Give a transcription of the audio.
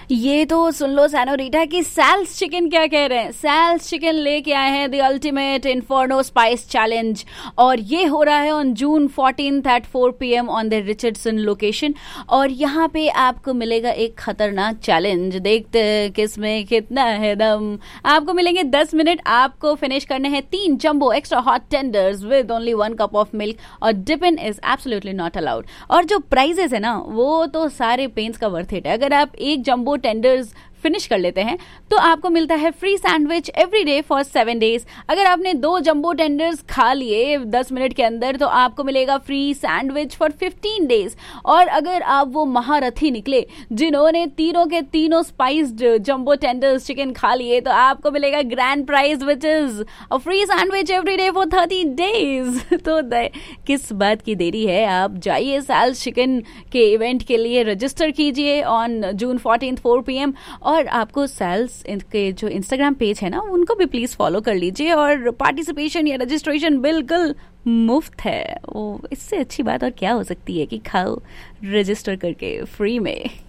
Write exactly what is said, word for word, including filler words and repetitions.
ये तो सुन लो सैनोरीटा कि सैल्स चिकन क्या कह रहे हैं। सैल्स चिकन लेके आए हैं the ultimate inferno spice challenge, और ये हो रहा है on June fourteenth eight four P M on the Richardson location. और यहाँ पे आपको मिलेगा एक खतरनाक चैलेंज, देखते हैं किसमें कितना है दम। आपको मिलेंगे दस मिनट, आपको फिनिश करने हैं तीन jumbo extra hot tenders with only one cup of milk, और डिपिन इज एब्सोल्युटली नॉट अलाउड। और जो प्राइजेस है ना वो तो सारे पेन्स का वर्थ इट है। अगर आप एक जंबो टेंडर्स फिनिश कर लेते हैं तो आपको मिलता है free sandwich every day for seven days. अगर आपने दो जंबो टेंडर्स खा लिए दस मिनट के अंदर तो आपको मिलेगा free sandwich for fifteen days. और अगर आप वो महारथी निकले जिन्होंने तीनों के तीनों स्पाइस्ड जंबो टेंडर्स चिकन खा लिए तो आपको मिलेगा grand prize which is a free sandwich every day for thirty days. तो किस बात की देरी है, आप जाइए सैल्स चिकन के इवेंट के लिए रजिस्टर कीजिए on June fourteen four P M. और आपको सैल्स के जो इंस्टाग्राम पेज है ना उनको भी प्लीज फॉलो कर लीजिए, और पार्टिसिपेशन या रजिस्ट्रेशन बिल्कुल मुफ्त है। वो इससे अच्छी बात और क्या हो सकती है कि खाओ रजिस्टर करके फ्री में।